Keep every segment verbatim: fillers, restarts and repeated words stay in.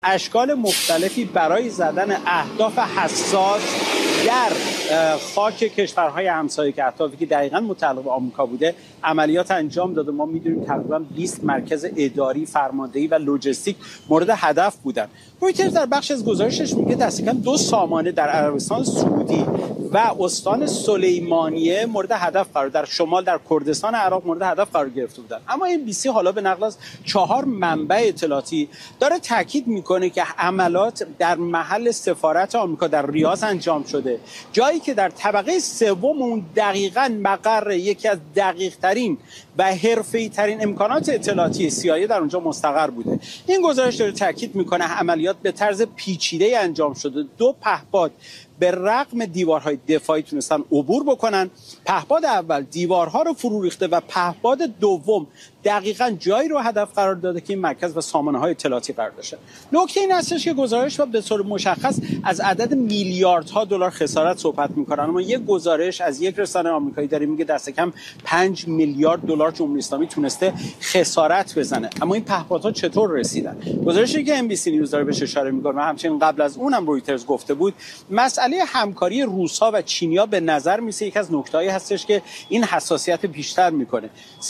اشکال مختلفی برای زدن اهداف حساس در خاک کشورهای همسایه که اهدافی که دقیقاً متعلق به آمریکا بوده عملیات انجام داده. ما می‌دونیم تقریباً بیست مرکز اداری، فرماندهی و لوجستیک مورد هدف بودن. رویترز در بخش از گزارشش میگه دست کم دو سامانه در عربستان سعودی و استان سلیمانیه مورد هدف قرار در شمال در کردستان عراق مورد هدف قرار گرفته بودن. اما ام بی سی حالا به نقل از چهار منبع اطلاعاتی داره تاکید میکنه که حملات در محل سفارت آمریکا در ریاض انجام شده، جایی که در طبقه سوم اون دقیقاً مقر یکی از دقیق ترین و حرفه‌ای ترین امکانات اطلاعاتی سی آی ای در اونجا مستقر بوده. این گزارش داره تاکید میکنه عملیات به طرز پیچیده انجام شده. دو پهپاد به رغم دیوارهای دفاعی تونستن عبور بکنن. پهپاد اول دیوارها رو فرو ریخته و پهپاد دوم دقیقاً جایی رو هدف قرار داده که این مرکز و سامانه‌های اطلاعاتی قرار داشته. نکته این هستش که گزارش و به طور مشخص از عدد میلیاردها دلار خسارت صحبت می‌کنن، اما یک گزارش از یک رسانه آمریکایی داره میگه دست کم پنج میلیارد دلار جمهوری اسلامی تونسته خسارت بزنه. اما این پهپادها چطور رسیدن؟ گزارشی که ام بی سی نیوز داره بهش اشاره می‌کنه و همچنین قبل از اونم رویترز گفته بود، مسئله همکاری روس‌ها و چینی‌ها به نظر میسه یک از نکته‌هایی هستش که این حساسیت بیشتر میکنه.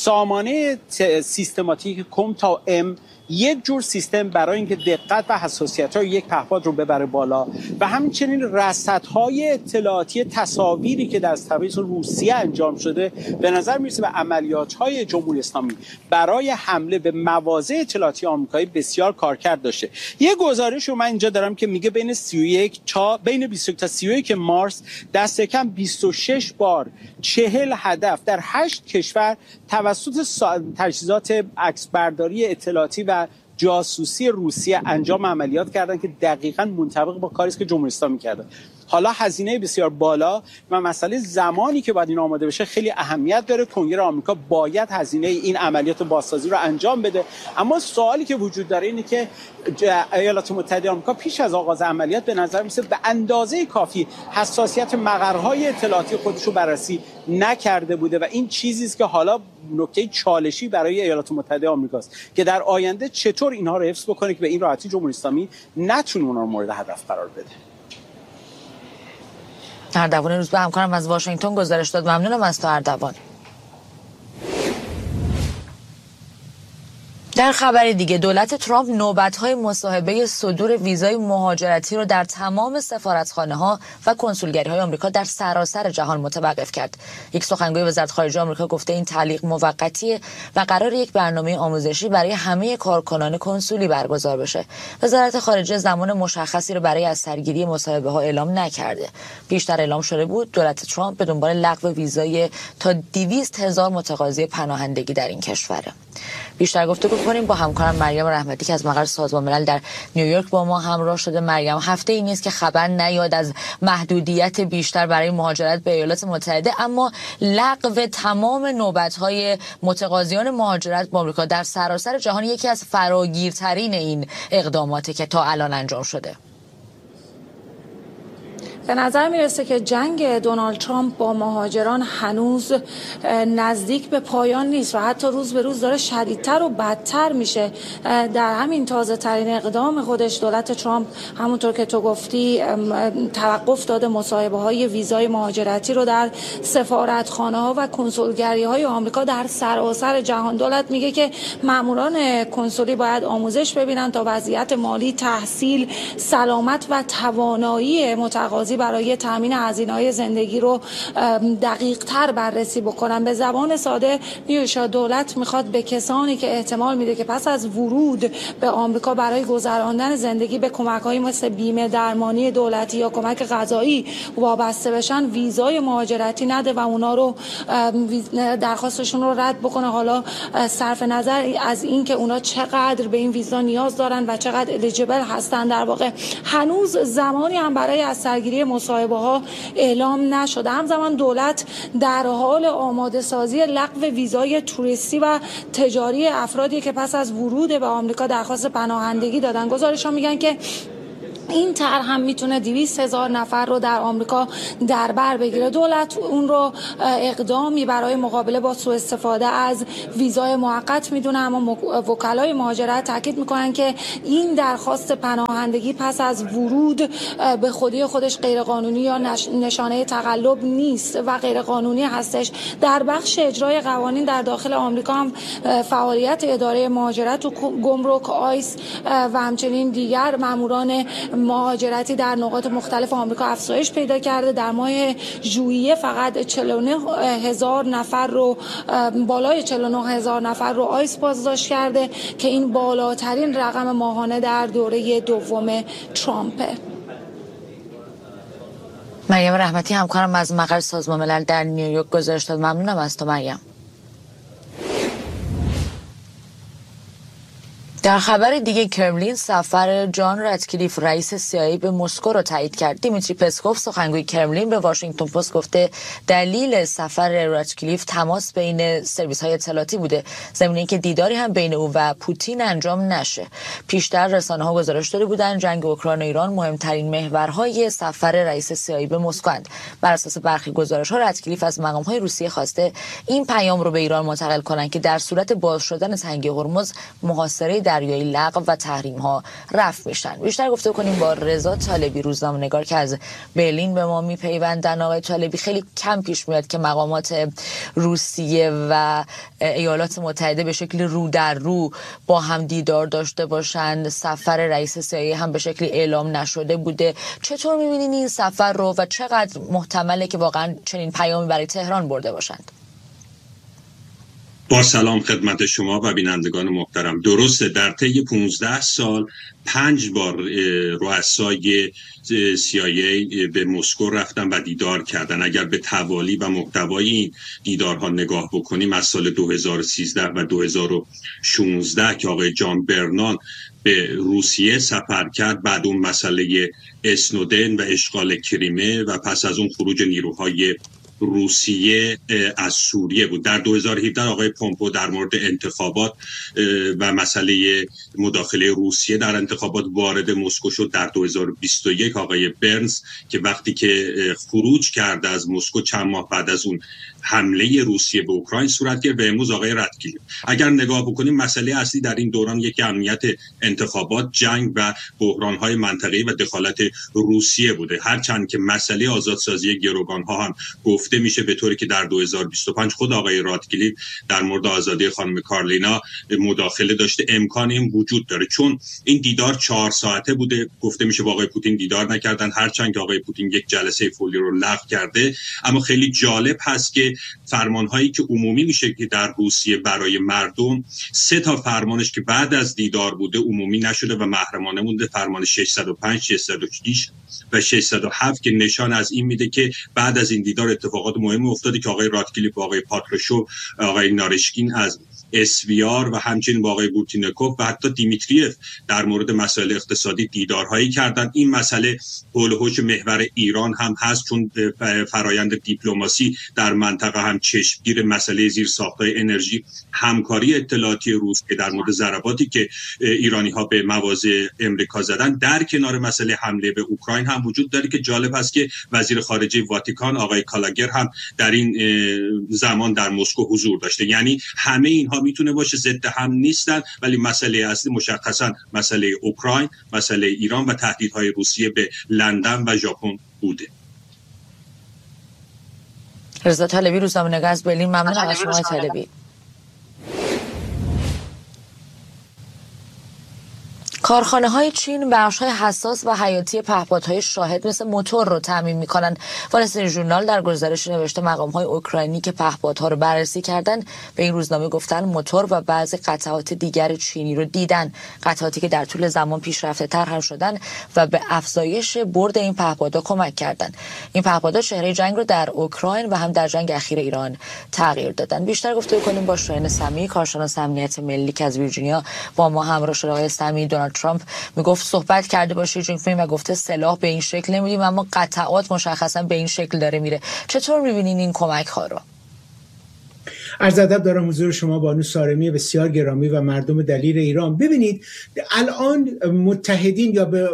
سامانه سیستماتیک کم تا ام یک جور سیستم برای اینکه دقت و حساسیت‌های یک پهپاد رو ببره بالا و همچنین رصدهای اطلاعاتی تصاویری که در طبیعت روسیه انجام شده به نظر میرسه به عملیات‌های جمهوری اسلامی برای حمله به مواضع اطلاعاتی آمریکایی بسیار کارکرد داشته. یه گزارش رو من اینجا دارم که میگه بین سی و یک تا بین بیست و یک تا سی و یک مارس دست کم بیست و شش بار چهل هدف در هشت کشور توسط تجهیزات عکسبرداری اطلاعاتی و جاسوسی روسیه انجام عملیات کردن که دقیقاً منطبق با کاری است که جمهوری اسلامی کرده. حالا هزینه بسیار بالا و مسئله زمانی که باید این آماده بشه خیلی اهمیت داره. کنگره آمریکا باید هزینه این عملیات بازسازی رو انجام بده، اما سوالی که وجود داره اینه که ایالات متحده آمریکا پیش از آغاز عملیات به نظر میسه به اندازه کافی حساسیت مقرهای اطلاعاتی خودش رو بررسی نکرده بوده و این چیزی است که حالا نکته چالشی برای ایالات متحده آمریکاست که در آینده چطور اینها رو حفظ بکنه که به این راحتی جمهوری اسلامی نتونه اونها رو مورد هدف قرار بده. اردوان روز به همکارم از واشنگتن گزارش داد. ممنونم از تو اردوان. در خبر دیگه دولت ترامپ نوبت‌های مصاحبه صدور ویزای مهاجرتی رو در تمام سفارتخانه‌ها و کنسولگری‌های آمریکا در سراسر جهان متوقف کرد. یک سخنگوی وزارت خارجه آمریکا گفته این تعلیق موقتیه و قرار یک برنامه آموزشی برای همه کارکنان کنسولی برگزار بشه. وزارت خارجه زمان مشخصی رو برای از سرگیری مصاحبه‌ها اعلام نکرده. پیشتر اعلام شده بود دولت ترامپ به دنبال لغو ویزای تا دویست هزار متقاضی پناهندگی در این کشوره. بیشتر گفتگو کنیم با همکارم مریم رحمتی که از مقر سازمان ملل در نیویورک با ما همراه شده. مریم، هفته ای نیست که خبر نیاد از محدودیت بیشتر برای مهاجرت به ایالات متحده، اما لغو تمام نوبت‌های متقاضیان مهاجرت به آمریکا در سراسر جهان یکی از فراگیرترین این اقداماتی که تا الان انجام شده. به نظر میرسه که جنگ دونالد ترامپ با مهاجران هنوز نزدیک به پایان نیست و حتی روز به روز داره شدیدتر و بدتر میشه. در همین تازه ترین اقدام خودش دولت ترامپ همونطور که تو گفتی توقف داده مصاحبه های ویزای مهاجرتی رو در سفارتخانه ها و کنسولگری های آمریکا در سراسر جهان. دولت میگه که ماموران کنسولی باید آموزش ببینن تا وضعیت مالی، تحصیل، سلامت و توانایی متقاضی برای تامین هزینه‌های زندگی رو دقیق تر بررسی بکنن. به زبان ساده میشه دولت میخواد به کسانی که احتمال میده که پس از ورود به آمریکا برای گذراندن زندگی به کمک‌هایی مثل بیمه درمانی دولتی یا کمک غذایی وابسته بشن ویزای مهاجرتی نده و اونا رو درخواستشون رو رد بکنه. حالا صرف نظر از این که اونا چقدر به این ویزا نیاز دارن و چقدر الیجیبل هستن، در واقع هنوز زمانی هم برای از سرگیری مصاحبه ها اعلام نشده. همزمان دولت در حال آماده سازی لغو ویزای توریستی و تجاری افرادی که پس از ورود به آمریکا درخواست پناهندگی دادن. گزارش‌ها میگن که این طرح هم میتونه دویست هزار نفر رو در آمریکا در بر بگیره. دولت اون رو اقدامی برای مقابله با سوء استفاده از ویزای موقت میدونه، اما وکلای مهاجرت تاکید میکنن که این درخواست پناهندگی پس از ورود به خودی خودش غیرقانونی یا نشانه تقلب نیست و غیرقانونی هستش. در بخش اجرای قوانین در داخل آمریکا هم فعالیت اداره مهاجرت و گمرک، آیس و همچنین دیگر ماموران مهاجرتی در نقاط مختلف آمریکا افزایش پیدا کرده. در ماه ژوئیه فقط چهل و نه هزار نفر رو بالای چهل و نه هزار نفر رو آیس بازداشت کرده که این بالاترین رقم ماهانه در دوره دوم ترامپه. مریم رحمتی همکارم از مقر سازمان ملل در نیویورک گزارش داد. ممنونم از تو مریم. در خبر دیگه کرملین سفر جان راتکلیف رئیس سی آی ای به مسکو را تایید کرد. دیمیتری پسکوف سخنگوی کرملین به واشنگتن پست گفته دلیل سفر راتکلیف تماس بین سرویس‌های اطلاعاتی بوده، ضمن اینکه دیداری هم بین او و پوتین انجام نشه. پیشتر رسانه‌ها گزارش داده بودند جنگ اوکراین و ایران مهمترین محورهای سفر رئیس سی آی ای به مسکو اند. بر اساس برخی گزارش‌ها راتکلیف از مقام‌های روسیه خواسته این پیام رو به ایران منتقل کنند که در صورت باز شدن تنگه هرمز محاصره دریایی لغو و تحریم ها رفع میشن. بیشتر گفته کنیم با رضا طالبی، روزنامه‌نگار که از برلین به ما میپیوندن. آقای طالبی، خیلی کم پیش میاد که مقامات روسیه و ایالات متحده به شکل رو در رو با هم دیدار داشته باشند. سفر رئیس سی آی ای هم به شکلی اعلام نشده بوده. چطور میبینین این سفر رو و چقدر محتمله که واقعا چنین پیامی برای تهران برده باشند؟ با سلام خدمت شما و بینندگان محترم. درسته در طی پانزده سال پنج بار رؤسای سی آی ای به مسکو رفتن و دیدار کردن. اگر به توالی و محتوای این دیدارها نگاه بکنیم از سال دو هزار و سیزده و دو هزار و شانزده که آقای جان برنان به روسیه سفر کرد، بعد اون مسئله اسنودن و اشغال کریمه و پس از اون خروج نیروهای روسیه از سوریه بود. در دو هزار و هفده آقای پومپو در مورد انتخابات و مسئله مداخله روسیه در انتخابات وارد مسکو شد. در دو هزار و بیست و یک آقای برنز که وقتی که خروج کرد از مسکو چند ماه بعد از اون حمله روسیه به اوکراین صورت گرفت و امروز آقای راتکلیف. اگر نگاه بکنیم مسئله اصلی در این دوران یک امنیت انتخابات، جنگ و بحران‌های منطقه‌ای و دخالت روسیه بوده، هرچند که مسئله آزادسازی گروگان‌ها هم گفته میشه به طوری که در دو هزار و بیست و پنج خود آقای راتکلیف در مورد آزادی خانم کارلینا مداخله داشته. امکان این وجود داره چون این دیدار چهار ساعته بوده. گفته میشه با آقای پوتین دیدار نکردن، هرچند که آقای پوتین یک جلسه فولی رو لغو کرده. اما خیلی جالب هست که فرمان‌هایی که عمومی میشه که در روسیه برای مردم، سه تا فرمانش که بعد از دیدار بوده عمومی نشده و محرمانه مونده، فرمان ششصد و پنج، ششصد و شش و ششصد و هفت که نشان از این میده که بعد از این دیدار اتفاقات مهمی افتاده که آقای راتکلیف و آقای پاتروشو، آقای نارشکین از اس وی آر و همچنین با آقای بورتینکوف و حتی دیمیتریف در مورد مسائل اقتصادی دیدارهایی کردن. این مسئله حول و حوش محور ایران هم هست چون فرایند دیپلماسی در منطقه هم چشمگیر مسئله زیرساخت‌های انرژی، همکاری اطلاعاتی روس که در مورد ضرباتی که ایرانی‌ها به مواضع امریکا زدن، در کنار مسئله حمله به اوکراین هم وجود داره که جالب است که وزیر خارجه واتیکان آقای کالاگر هم در این زمان در مسکو حضور داشته. یعنی همه اینها میتونه باشه، ضد هم نیستن، ولی مسئله اصلی مشخصا مسئله اوکراین، مسئله ایران و تهدیدهای روسیه به لندن و ژاپن بوده. رضا طالبی، روزنامه‌نگار از برلین، ممنونم از شما طالبی. کارخانه های چین بخش های حساس و حیاتی پهپادهای شاهد مثل موتور رو تامین میکنن. والسترین ژورنال در گزارش نوشته مقام های اوکراینی که پهپادها رو بررسی کردن به این روزنامه گفتن موتور و بعضی قطعات دیگر چینی رو دیدن، قطعاتی که در طول زمان پیشرفته تر هم شدن و به افزایش برد این پهپادها کمک کردن. این پهپادها چهره جنگ رو در اوکراین و هم در جنگ اخیر ایران تغییر دادن. بیشتر گفتگو کنیم با شاهین سمیعی، کارشناس امنیت ملی که از ویرجینیا با ما همراه شده. آقای سمیعی، دونالد ترامپ میگفت صحبت کرده با شی جین پینگ و گفته سلاح به این شکل نمیدیم، اما قطعات مشخصا به این شکل داره میره. چطور میبینین این کمک ها رو؟ عرض ادب دارم حضور شما بانو سارمی بسیار گرامی و مردم دلیر ایران. ببینید الان متحدین یا به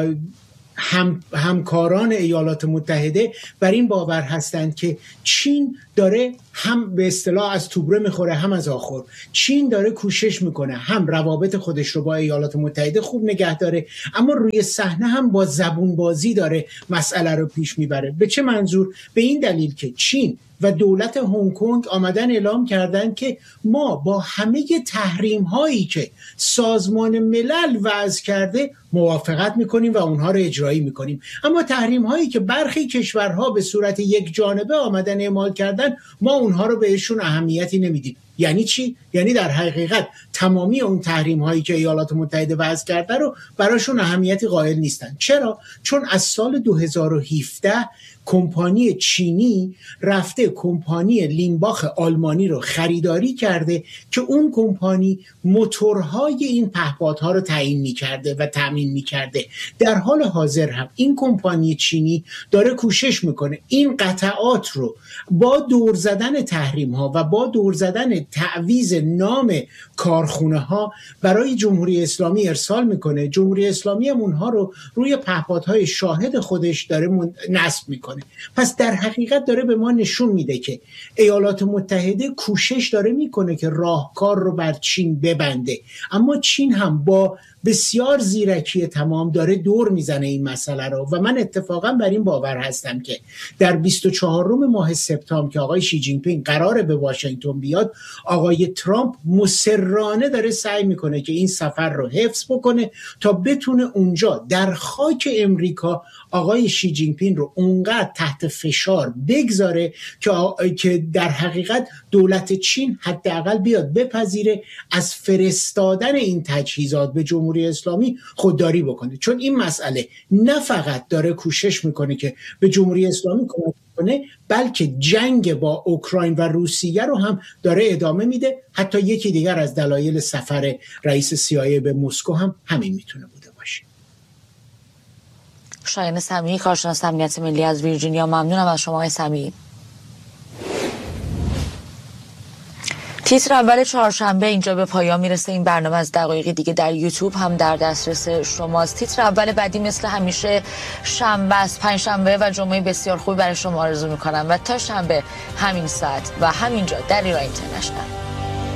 هم، همکاران ایالات متحده بر این باور هستند که چین داره هم به اصطلاح از توبره میخوره هم از آخر. چین داره کوشش میکنه هم روابط خودش رو با ایالات متحده خوب نگه داره، اما روی صحنه هم با زبون بازی داره مسئله رو پیش میبره. به چه منظور؟ به این دلیل که چین و دولت هنگ کنگ آمدن اعلام کردن که ما با همه تحریم هایی که سازمان ملل وضع کرده موافقت میکنیم و اونها رو اجرایی میکنیم، اما تحریم هایی که برخی کشورها به صورت یک جانبه آمدن اعمال کردن ما اونها رو بهشون اهمیتی نمیدیم. یعنی چی؟ یعنی در حقیقت تمامی اون تحریم هایی که ایالات متحده وضع کرده رو براشون اهمیتی قائل نیستن. چرا؟ چون از سال دو هزار و هفده کمپانی چینی رفته کمپانی لیمباخ آلمانی رو خریداری کرده که اون کمپانی موتورهای این پهپادها رو تعیین می‌کرده و تامین می‌کرده. در حال حاضر هم این کمپانی چینی داره کوشش میکنه این قطعات رو با دور زدن تحریم ها و با دور زدن تعویض نام کارخونه ها برای جمهوری اسلامی ارسال میکنه. جمهوری اسلامی هم اونها رو روی پهپادهای شاهد خودش داره نصب میکنه. پس در حقیقت داره به ما نشون میده که ایالات متحده کوشش داره میکنه که راهکار رو بر چین ببنده، اما چین هم با بسیار زیرکی تمام داره دور میزنه این مسئله رو. و من اتفاقا بر این باور هستم که در بیست و چهارم ماه سپتامبر که آقای شی جین پینگ قراره به واشنگتن بیاد، آقای ترامپ مصرانه داره سعی میکنه که این سفر رو حفظ بکنه تا بتونه اونجا در خاک امریکا آقای شی جین پینگ رو اونقدر تحت فشار بگذاره که که در حقیقت دولت چین حداقل بیاد بپذیره از فرستادن این تجهیزات به جمهوری اسلامی خودداری بکنه. چون این مسئله نه فقط داره کوشش میکنه که به جمهوری اسلامی کمک کنه، بلکه جنگ با اوکراین و روسیه رو هم داره ادامه میده. حتی یکی دیگر از دلایل سفر رئیس سی آی ای به مسکو هم همین میتونه بوده باشه. شایان سمیعی، کارشناس امنیت ملی از ویرجینیا، ممنونم از شما آقای سمیعی. تیتر اول چهارشنبه اینجا به پایان میرسه. این برنامه از دقایقی دیگه در یوتیوب هم در دسترس شماست. تیتر اول بعدی مثل همیشه شنبه است. پنج شنبه و جمعه بسیار خوبی برای شما آرزو میکنم و تا شنبه همین ساعت و همینجا در ایران اینترنشنال.